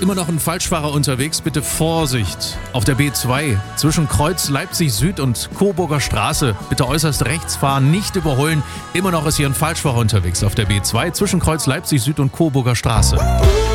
immer noch ein Falschfahrer unterwegs, bitte Vorsicht. Auf der B2 zwischen Kreuz Leipzig Süd und Coburger Straße, bitte äußerst rechts fahren, nicht überholen. Immer noch ist hier ein Falschfahrer unterwegs auf der B2 zwischen Kreuz Leipzig Süd und Coburger Straße.